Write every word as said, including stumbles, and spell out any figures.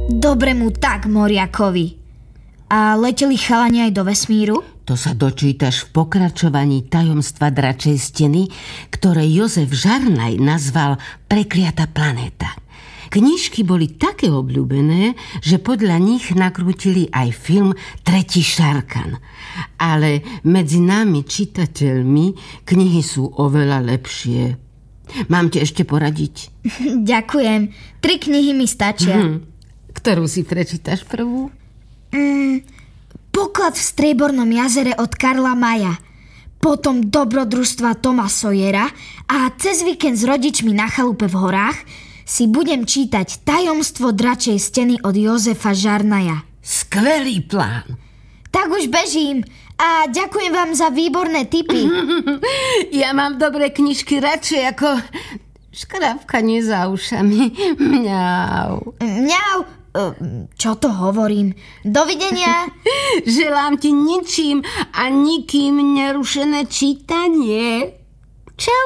Dobrému tak, moriakovi. A leteli chalani aj do vesmíru? To sa dočítaš v pokračovaní Tajomstva dračej steny, ktoré Jozef Žarnaj nazval Prekliata planéta. Knižky boli také obľúbené, že podľa nich nakrútili aj film Tretí Šarkan. Ale medzi nami, čitateľmi, knihy sú oveľa lepšie. Mám ti ešte poradiť? Ďakujem. Tri knihy mi stačia. Hm. Ktorú si prečítaš prvú? Mm, Poklad v Striebornom jazere od Karla Maya. Potom Dobrodružstva Toma Sawyera a cez víkend s rodičmi na chalupe v horách si budem čítať Tajomstvo dračej steny od Jozefa Žarnaja. Skvelý plán. Tak už bežím a ďakujem vám za výborné tipy. Ja mám dobré knižky radšej ako škrabkanie za ušami. Mňau. Mňau. Čo to hovorím? Dovidenia. Želám ti ničím a nikým nerušené čítanie. Čau.